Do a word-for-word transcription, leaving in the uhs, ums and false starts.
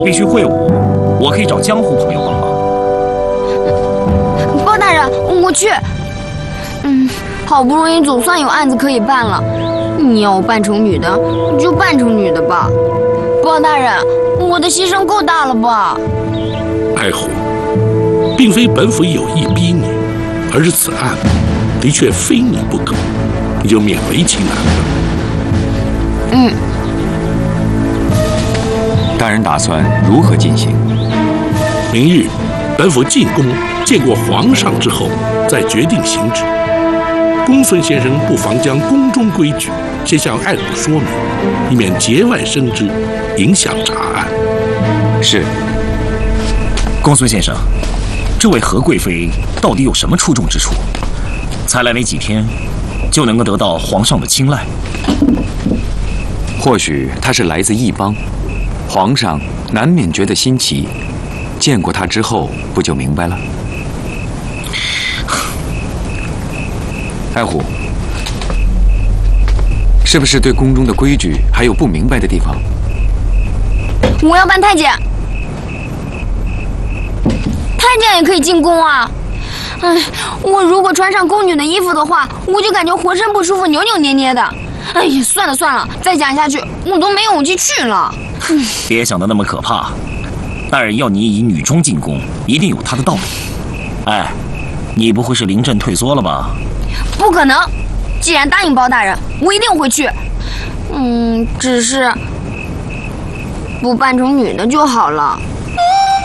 必须会武，我可以找江湖朋友帮忙。 包大人，我去。嗯，好不容易总算有案子可以办了，你要我扮成女的，你就扮成女的吧。包大人，我的牺牲够大了吧？ 爱虎，并非本府有意逼你，而是此案的确非你不可，你就勉为其难了。 嗯。 大人打算如何进行？ 明日，本府进宫见过皇上之后，再决定行止。公孙先生不妨将宫中规矩先向爱虎说明，以免节外生枝，影响查案。 是。 公孙先生，这位何贵妃到底有什么出众之处？才来没几天，就能够得到皇上的青睐？ 或许她是来自异邦，皇上难免觉得新奇。见过她之后，不就明白了？爱虎，是不是对宫中的规矩还有不明白的地方？ 我要扮太监，太监也可以进宫啊！哎，我如果穿上宫女的衣服的话，我就感觉浑身不舒服，扭扭捏捏的。哎呀，算了算了，再讲下去我都没勇气去了。 别想得那么可怕，大人要你以女装进宫，一定有他的道理。哎，你不会是临阵退缩了吧？ 不可能，既然答应包大人，我一定会去。嗯，只是不扮成女的就好了。